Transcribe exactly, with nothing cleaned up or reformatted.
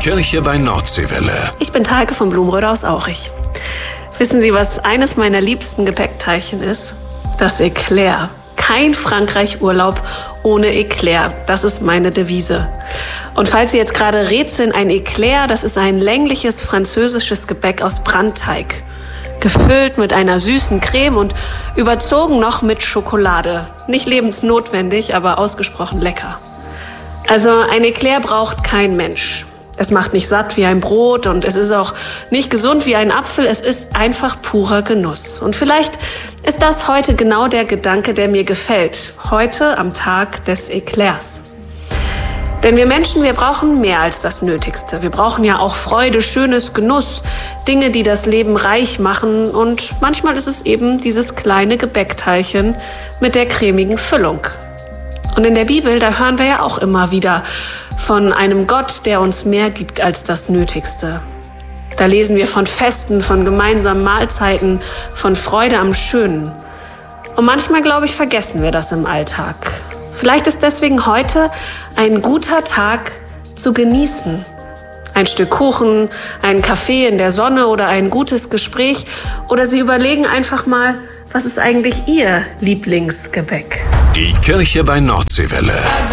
Kirche bei Nordseewelle. Ich bin Talke von Blumröder aus Aurich. Wissen Sie, was eines meiner liebsten Gepäckteilchen ist? Das Eclair. Kein Frankreich-Urlaub ohne Eclair. Das ist meine Devise. Und falls Sie jetzt gerade rätseln, ein Eclair, das ist ein längliches französisches Gebäck aus Brandteig. Gefüllt mit einer süßen Creme und überzogen noch mit Schokolade. Nicht lebensnotwendig, aber ausgesprochen lecker. Also ein Eclair braucht kein Mensch. Es macht nicht satt wie ein Brot und es ist auch nicht gesund wie ein Apfel. Es ist einfach purer Genuss. Und vielleicht ist das heute genau der Gedanke, der mir gefällt. Heute am Tag des Eclairs. Denn wir Menschen, wir brauchen mehr als das Nötigste. Wir brauchen ja auch Freude, Schönes, Genuss, Dinge, die das Leben reich machen. Und manchmal ist es eben dieses kleine Gebäckteilchen mit der cremigen Füllung. Und in der Bibel, da hören wir ja auch immer wieder von einem Gott, der uns mehr gibt als das Nötigste. Da lesen wir von Festen, von gemeinsamen Mahlzeiten, von Freude am Schönen. Und manchmal, glaube ich, vergessen wir das im Alltag. Vielleicht ist deswegen heute ein guter Tag zu genießen. Ein Stück Kuchen, einen Kaffee in der Sonne oder ein gutes Gespräch. Oder Sie überlegen einfach mal, was ist eigentlich Ihr Lieblingsgebäck? Die Kirche bei Nordseewelle.